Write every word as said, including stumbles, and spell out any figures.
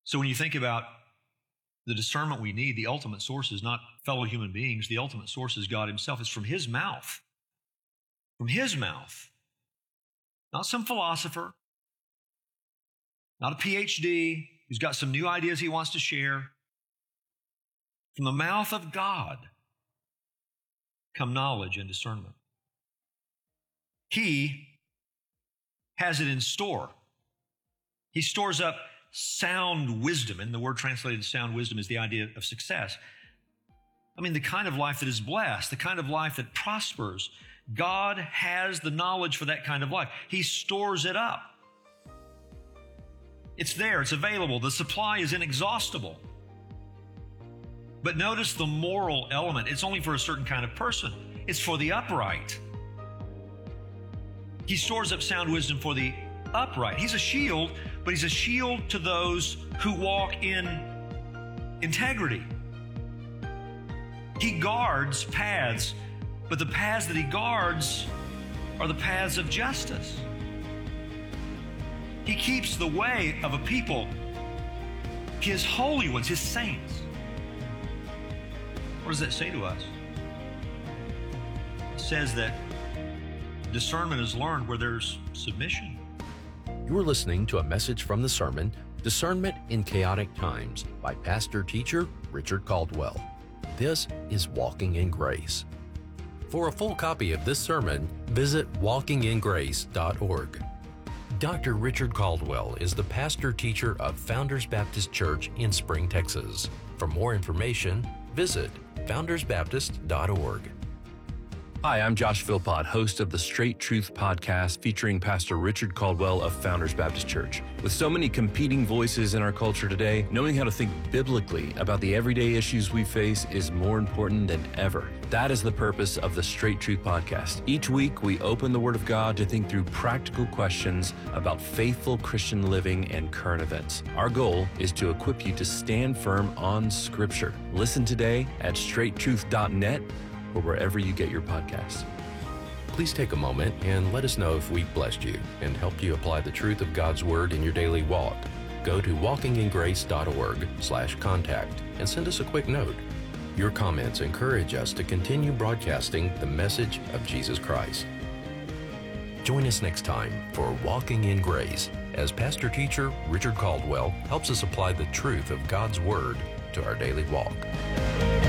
So when you think about the discernment we need, the ultimate source is not fellow human beings. The ultimate source is God himself. It's from his mouth. From his mouth. Not some philosopher. Not a P H D who's got some new ideas he wants to share. From the mouth of God come knowledge and discernment. He has it in store. He stores up sound wisdom, and the word translated sound wisdom is the idea of success. I mean, the kind of life that is blessed, the kind of life that prospers. God has the knowledge for that kind of life. He stores it up. It's there, it's available. The supply is inexhaustible. But notice the moral element. It's only for a certain kind of person. It's for the upright. He stores up sound wisdom for the upright. He's a shield, but he's a shield to those who walk in integrity. He guards paths, but the paths that he guards are the paths of justice. He keeps the way of a people, his holy ones, his saints. What does that say to us? It says that discernment is learned where there's submission. You are listening to a message from the sermon, Discernment in Chaotic Times, by pastor teacher Richard Caldwell. This is Walking in Grace. For a full copy of this sermon, visit walking in grace dot org. Doctor Richard Caldwell is the pastor teacher of Founders Baptist Church in Spring, Texas. For more information, visit founders baptist dot org. Hi, I'm Josh Philpott, host of the Straight Truth podcast featuring Pastor Richard Caldwell of Founders Baptist Church. With so many competing voices in our culture today, knowing how to think biblically about the everyday issues we face is more important than ever. That is the purpose of the Straight Truth podcast. Each week, we open the Word of God to think through practical questions about faithful Christian living and current events. Our goal is to equip you to stand firm on Scripture. Listen today at straight truth dot net or wherever you get your podcasts. Please take a moment and let us know if we've blessed you and helped you apply the truth of God's Word in your daily walk. Go to walking in grace dot org slash contact and send us a quick note. Your comments encourage us to continue broadcasting the message of Jesus Christ. Join us next time for Walking in Grace as pastor teacher Richard Caldwell helps us apply the truth of God's Word to our daily walk.